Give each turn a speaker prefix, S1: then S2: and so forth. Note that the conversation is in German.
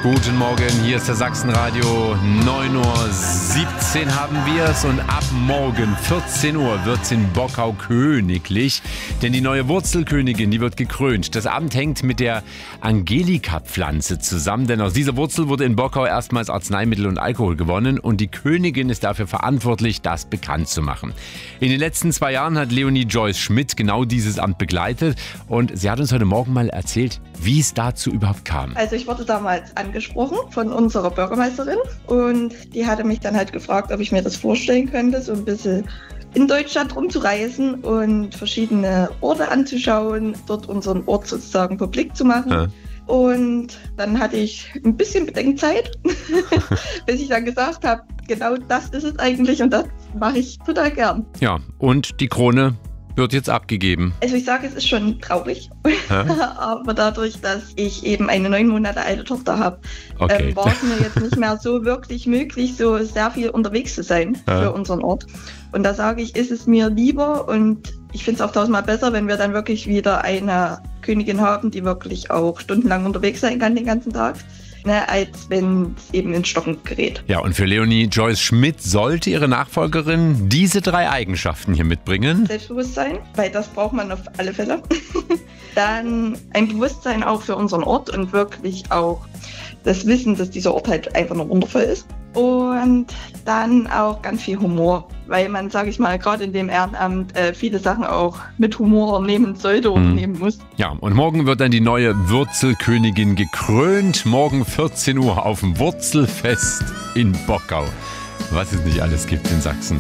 S1: Guten Morgen, hier ist der Sachsenradio. 9:17 Uhr haben wir es und ab morgen 14 Uhr wird es in Bockau königlich. Denn die neue Wurzelkönigin, die wird gekrönt. Das Amt hängt mit der Angelika-Pflanze zusammen, denn aus dieser Wurzel wurde in Bockau erstmals Arzneimittel und Alkohol gewonnen und die Königin ist dafür verantwortlich, das bekannt zu machen. In den letzten 2 Jahren hat Leonie Joyce Schmidt genau dieses Amt begleitet und sie hat uns heute Morgen mal erzählt, wie es dazu überhaupt kam.
S2: Also ich wurde damals angesprochen von unserer Bürgermeisterin und die hatte mich dann halt gefragt, ob ich mir das vorstellen könnte, so ein bisschen in Deutschland rumzureisen und verschiedene Orte anzuschauen, dort unseren Ort sozusagen publik zu machen. Ja. Und dann hatte ich ein bisschen Bedenkzeit, bis ich dann gesagt habe, genau das ist es eigentlich und das mache ich total gern.
S1: Ja, und die Krone wird jetzt abgegeben.
S2: Also ich sage, es ist schon traurig, aber dadurch, dass ich eben eine 9 Monate alte Tochter habe, war es mir jetzt nicht mehr so wirklich möglich, so sehr viel unterwegs zu sein für unseren Ort. Und da sage ich, ist es mir lieber und ich finde es auch 1000-mal besser, wenn wir dann wirklich wieder eine Königin haben, die wirklich auch stundenlang unterwegs sein kann den ganzen Tag. Als wenn es eben ins Stocken gerät.
S1: Ja, und für Leonie Joyce Schmidt sollte ihre Nachfolgerin diese 3 Eigenschaften hier mitbringen.
S2: Selbstbewusstsein, weil das braucht man auf alle Fälle. Dann ein Bewusstsein auch für unseren Ort und wirklich auch das Wissen, dass dieser Ort halt einfach nur wundervoll ist. Und dann auch ganz viel Humor, weil man, sage ich mal, gerade in dem Ehrenamt viele Sachen auch mit Humor nehmen sollte oder nehmen muss.
S1: Ja, und morgen wird dann die neue Wurzelkönigin gekrönt. Morgen 14 Uhr auf dem Wurzelfest in Bockau. Was es nicht alles gibt in Sachsen.